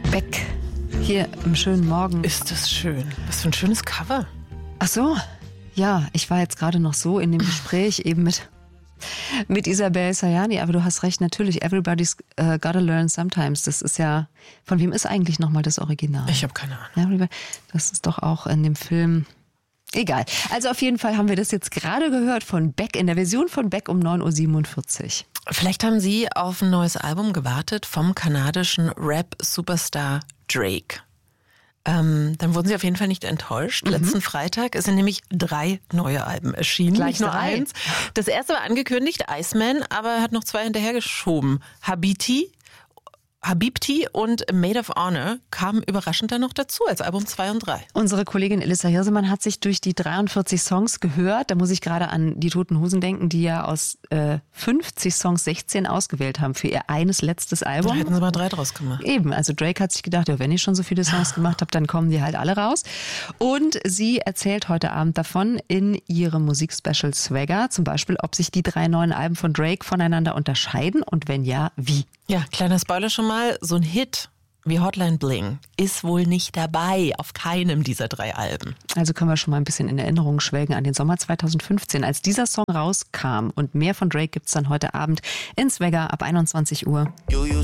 Beck hier im schönen Morgen. Ist das schön. Was für ein schönes Cover. Ach so, ja, ich war jetzt gerade noch so in dem Gespräch eben mit Isabel Sayani, aber du hast recht, natürlich, Everybody's Gotta Learn Sometimes, das ist ja, von wem ist eigentlich nochmal das Original? Ich habe keine Ahnung. Das ist doch auch in dem Film, egal. Also auf jeden Fall haben wir das jetzt gerade gehört von Beck, in der Version von Beck um 9.47 Uhr. Vielleicht haben Sie auf ein neues Album gewartet vom kanadischen Rap-Superstar Drake. Dann wurden Sie auf jeden Fall nicht enttäuscht. Letzten Freitag sind nämlich 3 neue Alben erschienen. Gleich nicht nur 3. eins. Das erste war angekündigt, Iceman, aber er hat noch 2 hinterhergeschoben. Habibti und Maid of Honor kamen überraschend dann noch dazu als Album 2 und 3. Unsere Kollegin Elissa Hirsemann hat sich durch die 43 Songs gehört. Da muss ich gerade an die Toten Hosen denken, die ja aus 50 Songs 16 ausgewählt haben für ihr eines letztes Album. Da hätten sie mal 3 draus gemacht. Eben, also Drake hat sich gedacht, ja, wenn ich schon so viele Songs gemacht habe, dann kommen die halt alle raus. Und sie erzählt heute Abend davon in ihrem Musikspecial Swagger, zum Beispiel, ob sich die 3 neuen Alben von Drake voneinander unterscheiden und wenn ja, wie. Ja, kleiner Spoiler schon mal, so ein Hit wie Hotline Bling ist wohl nicht dabei auf keinem dieser 3 Alben. Also können wir schon mal ein bisschen in Erinnerung schwelgen an den Sommer 2015, als dieser Song rauskam. Und mehr von Drake gibt's dann heute Abend in Swagger ab 21 Uhr.